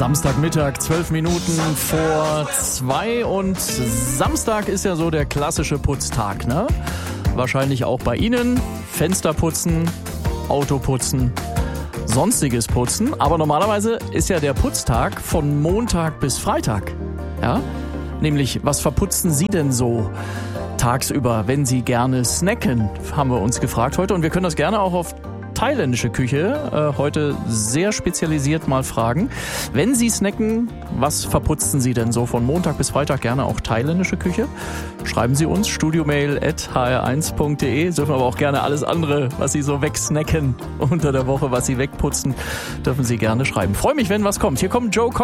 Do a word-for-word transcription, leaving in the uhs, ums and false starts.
Samstagmittag, zwölf Minuten vor zwei und Samstag ist ja so der klassische Putztag, ne? Wahrscheinlich auch bei Ihnen. Fenster putzen, Auto putzen, sonstiges putzen. Aber normalerweise ist ja der Putztag von Montag bis Freitag. Ja? Nämlich, was verputzen Sie denn so tagsüber, wenn Sie gerne snacken? Haben wir uns gefragt heute. Und wir können das gerne auch auf thailändische Küche äh, heute sehr spezialisiert mal fragen. Wenn Sie snacken, was verputzen Sie denn so von Montag bis Freitag? Gerne auch thailändische Küche. Schreiben Sie uns studiomail at h r eins punkt d e. Dürfen aber auch gerne alles andere, was Sie so wegsnacken unter der Woche, was Sie wegputzen, dürfen Sie gerne schreiben. Freue mich, wenn was kommt. Hier kommt Joe Cocker.